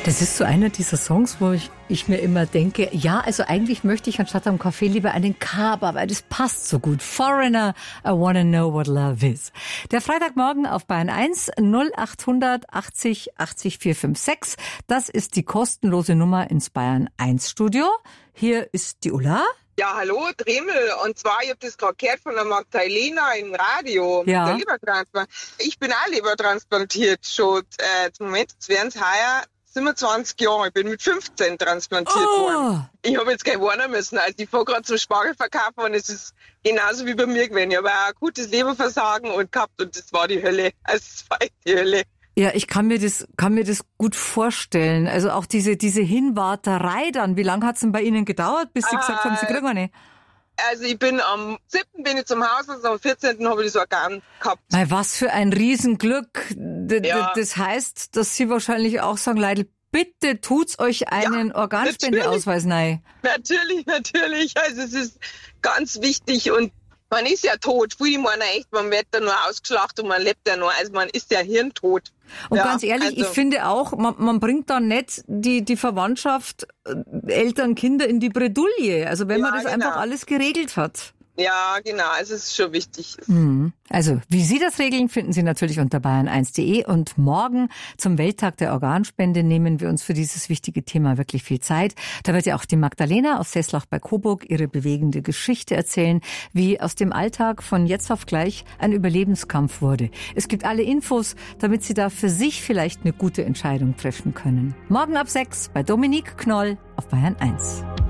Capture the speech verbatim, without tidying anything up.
Das ist so einer dieser Songs, wo ich, ich mir immer denke, ja, also eigentlich möchte ich anstatt am Kaffee lieber einen Kaba, weil das passt so gut. Foreigner, I wanna know what love is. Der Freitagmorgen auf Bayern eins, null achthundert achtzig achtzig vier fünf sechs. Das ist die kostenlose Nummer ins Bayern eins Studio. Hier ist die Ulla. Ja, hallo, Dremel. Und zwar, ich habe das gerade gehört von der Magdalena im Radio. Ja. Der Lebertransplant. Ich bin auch lebertransplantiert schon. Äh, zum Moment, jetzt wären es heuer siebenundzwanzig Jahre. Ich bin mit fünfzehn transplantiert Oh. worden. Ich habe jetzt kein warnen müssen. Also ich fahre gerade zum Spargelverkaufen und es ist genauso wie bei mir gewesen. Ich habe auch ein gutes Leberversagen und gehabt und das war die Hölle. Also es war echt die Hölle. Ja, ich kann mir das, kann mir das gut vorstellen. Also auch diese, diese Hinwarterei dann. Wie lange hat's denn bei Ihnen gedauert, bis Sie Ah, gesagt haben, Sie kriegen eine? Also ich bin am siebten bin ich zum Haus, also am vierzehnten habe ich das Organ gehabt. Mei, was für ein Riesenglück. D d- Ja. Das heißt, dass Sie wahrscheinlich auch sagen, Leute, bitte tut's euch einen Ja, Organspendeausweis rein. Natürlich, natürlich. Also es ist ganz wichtig und man ist ja tot. Viele meinen echt, man wird da nur ausgeschlachtet und man lebt ja nur. Also man ist ja hirntot. Und ja, ganz ehrlich, also, ich finde auch, man, man bringt da nicht die, die Verwandtschaft, äh, Eltern, Kinder in die Bredouille. Also wenn man Ja, das genau. einfach alles geregelt hat. Ja, genau. Also es ist schon wichtig. Mhm. Also, wie Sie das regeln, finden Sie natürlich unter bayern eins punkt de. Und morgen zum Welttag der Organspende nehmen wir uns für dieses wichtige Thema wirklich viel Zeit. Da wird ja auch die Magdalena aus Seslach bei Coburg ihre bewegende Geschichte erzählen, wie aus dem Alltag von jetzt auf gleich ein Überlebenskampf wurde. Es gibt alle Infos, damit Sie da für sich vielleicht eine gute Entscheidung treffen können. Morgen ab sechs bei Dominique Knoll auf Bayern eins.